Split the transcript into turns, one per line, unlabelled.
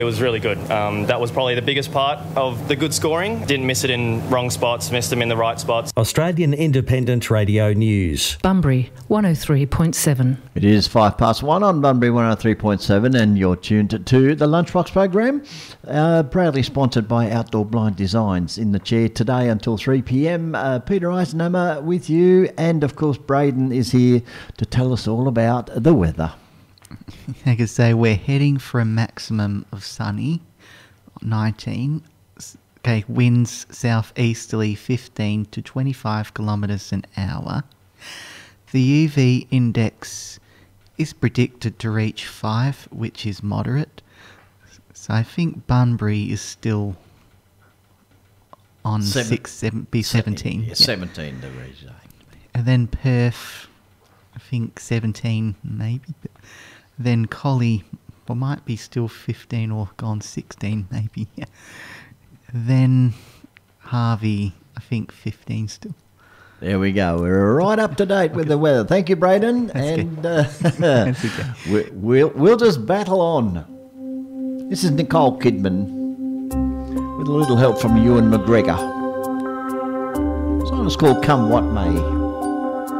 It was really good. That was probably the biggest part of the good scoring. Didn't miss it in wrong spots, missed them in the right spots.
Australian Independent Radio News.
Bunbury 103.7.
It is 1:05 on Bunbury 103.7 and you're tuned to the Lunchbox program, proudly sponsored by Outdoor Blind Designs. In the chair today until 3 p.m, Peter Eisenhammer with you, and of course Braden is here to tell us all about the weather.
I could say we're heading for a maximum of sunny, 19. Okay, winds southeasterly 15 to 25 kilometres an hour. The UV index is predicted to reach 5, which is moderate. So I think Bunbury is still on 17.
17 degrees.
And then Perth, I think 17 maybe. Then Collie, might be still 15 or gone 16 maybe. Then Harvey, I think 15 still.
There we go. We're right up to date with the weather. Thank you, Braden.
That's okay.
We'll just battle on. This is Nicole Kidman with a little help from Ewan McGregor. The song is called Come What May.